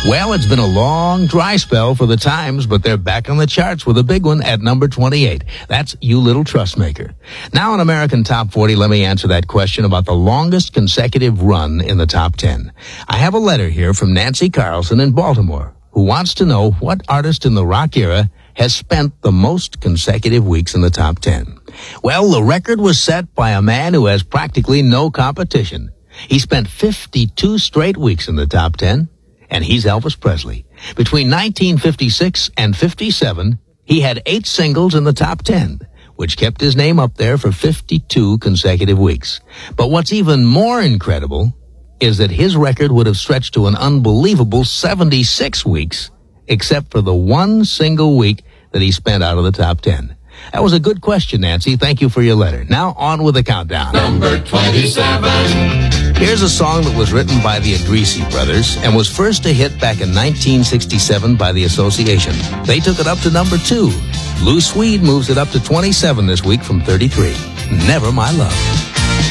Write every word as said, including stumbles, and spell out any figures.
Well, it's been a long dry spell for the Times, but they're back on the charts with a big one at number twenty-eight. That's You Little Trustmaker. Now in American Top forty, let me answer that question about the longest consecutive run in the top ten. I have a letter here from Nancy Carlson in Baltimore, who wants to know what artist in the rock era has spent the most consecutive weeks in the top ten. Well, the record was set by a man who has practically no competition. He spent fifty-two straight weeks in the top ten, and he's Elvis Presley. Between nineteen fifty-six and fifty-seven, he had eight singles in the top ten, which kept his name up there for fifty-two consecutive weeks. But what's even more incredible is that his record would have stretched to an unbelievable seventy-six weeks, except for the one single week that he spent out of the top ten. That was a good question, Nancy. Thank you for your letter. Now on with the countdown. Number twenty-seven. Here's a song that was written by the Adrisi brothers and was first a hit back in nineteen sixty-seven by the Association. They took it up to number two. Lou Swede moves it up to twenty-seven this week from thirty-three. Never My Love.